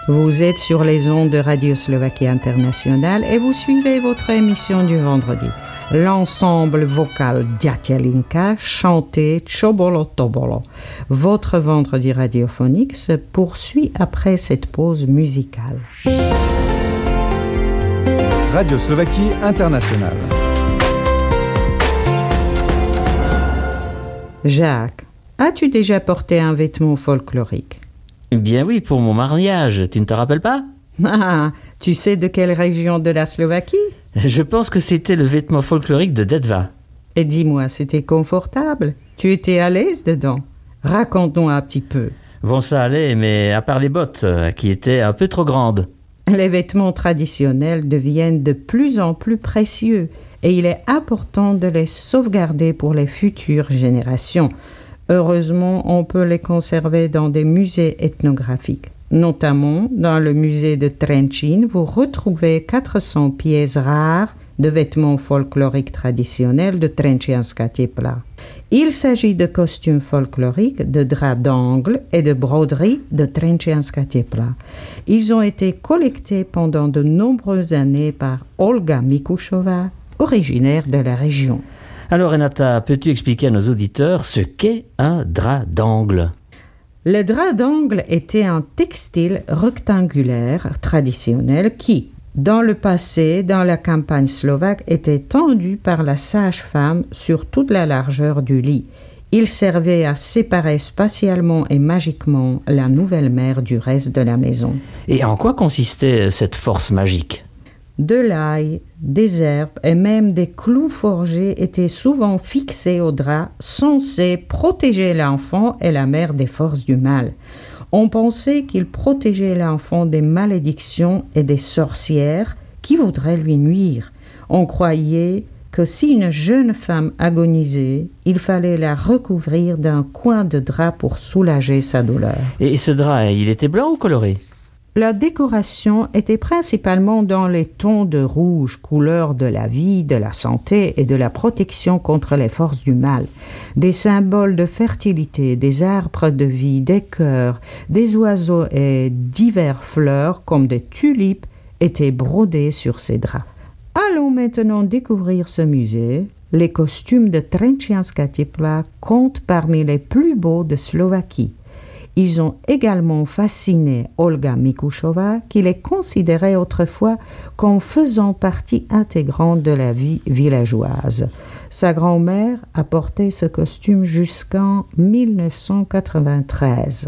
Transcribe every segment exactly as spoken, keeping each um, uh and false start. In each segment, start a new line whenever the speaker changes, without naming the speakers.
Vous êtes sur les ondes de Radio Slovaquie Internationale et vous suivez votre émission du vendredi. L'ensemble vocal Diatelinka chantait Chobolo Tobolo. Votre vendredi radiophonique se poursuit après cette pause musicale.
Radio Slovaquie Internationale.
Jacques, as-tu déjà porté un vêtement folklorique?
Bien oui, pour mon mariage, tu ne te rappelles pas?
Ah, tu sais de quelle région de la Slovaquie?
Je pense que c'était le vêtement folklorique de Detva.
Et dis-moi, c'était confortable? Tu étais à l'aise dedans? Raconte-nous un petit peu.
Bon, ça allait, mais à part les bottes, qui étaient un peu trop grandes.
Les vêtements traditionnels deviennent de plus en plus précieux et il est important de les sauvegarder pour les futures générations. Heureusement, on peut les conserver dans des musées ethnographiques. Notamment, dans le musée de Trenčín, vous retrouvez quatre cents pièces rares de vêtements folkloriques traditionnels de Trenčianska tepla. Il s'agit de costumes folkloriques, de draps d'angle et de broderies de Trenčianska tepla. Ils ont été collectés pendant de nombreuses années par Olga Mikušová, originaire de la région.
Alors Renata, peux-tu expliquer à nos auditeurs ce qu'est un drap d'angle?
Le drap d'angle était un textile rectangulaire traditionnel qui, dans le passé, dans la campagne slovaque, était tendu par la sage-femme sur toute la largeur du lit. Il servait à séparer spatialement et magiquement la nouvelle mère du reste de la maison.
Et en quoi consistait cette force magique?
De l'ail, des herbes et même des clous forgés étaient souvent fixés au drap, censés protéger l'enfant et la mère des forces du mal. On pensait qu'il protégeait l'enfant des malédictions et des sorcières qui voudraient lui nuire. On croyait que si une jeune femme agonisait, il fallait la recouvrir d'un coin de drap pour soulager sa douleur.
Et ce drap, il était blanc ou coloré?
La décoration était principalement dans les tons de rouge, couleur de la vie, de la santé et de la protection contre les forces du mal. Des symboles de fertilité, des arbres de vie, des cœurs, des oiseaux et divers fleurs comme des tulipes étaient brodés sur ces draps. Allons maintenant découvrir ce musée. Les costumes de Trenčianska tepla comptent parmi les plus beaux de Slovaquie. Ils ont également fasciné Olga Mikušová, qui les considérait autrefois comme faisant partie intégrante de la vie villageoise. Sa grand-mère a porté ce costume jusqu'en dix-neuf cent quatre-vingt-treize.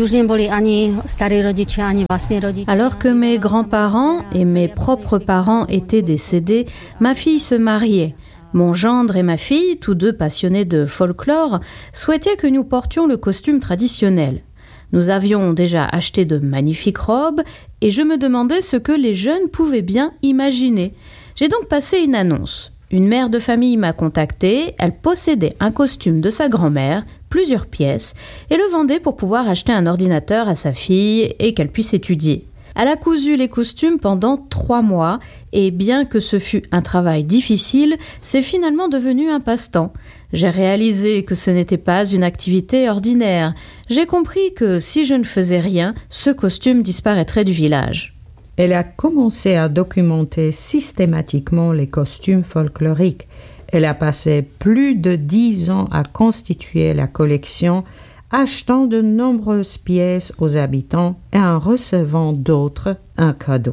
Alors que mes grands-parents et mes propres parents étaient décédés, ma fille se mariait. Mon gendre et ma fille, tous deux passionnés de folklore, souhaitaient que nous portions le costume traditionnel. Nous avions déjà acheté de magnifiques robes et je me demandais ce que les jeunes pouvaient bien imaginer. J'ai donc passé une annonce. Une mère de famille m'a contactée, elle possédait un costume de sa grand-mère, plusieurs pièces, et le vendait pour pouvoir acheter un ordinateur à sa fille et qu'elle puisse étudier. Elle a cousu les costumes pendant trois mois et bien que ce fût un travail difficile, c'est finalement devenu un passe-temps. J'ai réalisé que ce n'était pas une activité ordinaire. J'ai compris que si je ne faisais rien, ce costume disparaîtrait du village.
Elle a commencé à documenter systématiquement les costumes folkloriques. Elle a passé plus de dix ans à constituer la collection, achetant de nombreuses pièces aux habitants et en recevant d'autres un cadeau.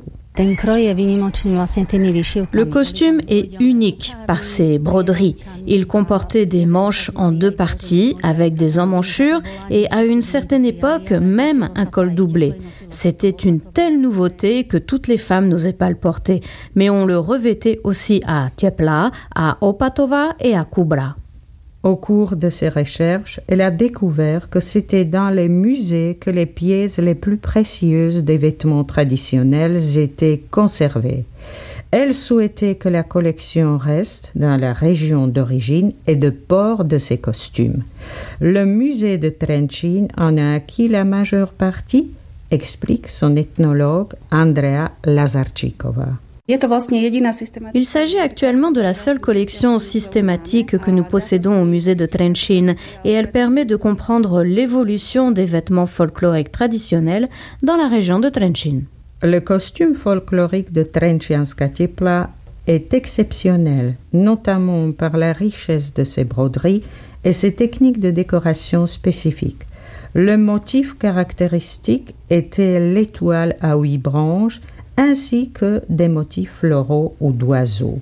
Le costume est unique par ses broderies. Il comportait des manches en deux parties avec des emmanchures et à une certaine époque même un col doublé. C'était une telle nouveauté que toutes les femmes n'osaient pas le porter, mais on le revêtait aussi à Tepla, à Opatova et à Kubra.
Au cours de ses recherches, elle a découvert que c'était dans les musées que les pièces les plus précieuses des vêtements traditionnels étaient conservées. Elle souhaitait que la collection reste dans la région d'origine et de port de ces costumes. Le musée de Trenčín en a acquis la majeure partie, explique son ethnologue Andrea Lazarčíková.
Il s'agit actuellement de la seule collection systématique que nous possédons au musée de Trenčín et elle permet de comprendre l'évolution des vêtements folkloriques traditionnels dans la région de Trenčín.
Le costume folklorique de Trenčianska tepla est exceptionnel, notamment par la richesse de ses broderies et ses techniques de décoration spécifiques. Le motif caractéristique était l'étoile à huit branches, ainsi que des motifs floraux ou d'oiseaux.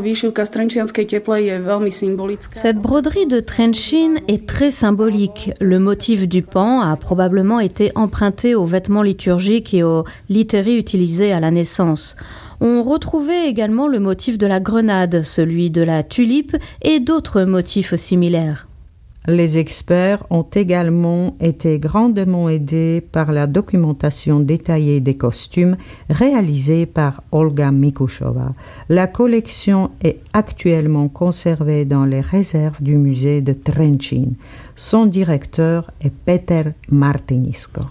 Cette broderie de Trenčín est très symbolique. Le motif du pan a probablement été emprunté aux vêtements liturgiques et aux litéries utilisés à la naissance. On retrouvait également le motif de la grenade, celui de la tulipe et d'autres motifs similaires.
Les experts ont également été grandement aidés par la documentation détaillée des costumes réalisée par Olga Mikušová. La collection est actuellement conservée dans les réserves du musée de Trenčín. Son directeur est Peter Martinisko.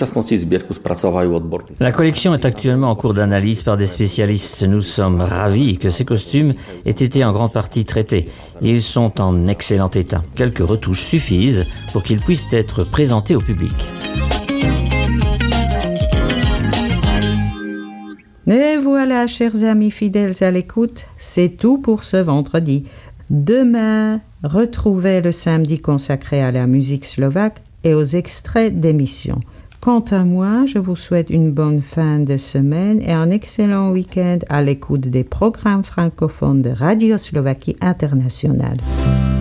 La collection est actuellement en cours d'analyse par des spécialistes. Nous sommes ravis que ces costumes aient été en grande partie traités. Ils sont en excellent état. Quelques retouches suffisent pour qu'ils puissent être présentés au public.
Et voilà, chers amis fidèles à l'écoute, c'est tout pour ce vendredi. Demain, retrouvez le samedi consacré à la musique slovaque et aux extraits d'émissions. Quant à moi, je vous souhaite une bonne fin de semaine et un excellent week-end à l'écoute des programmes francophones de Radio Slovaquie Internationale.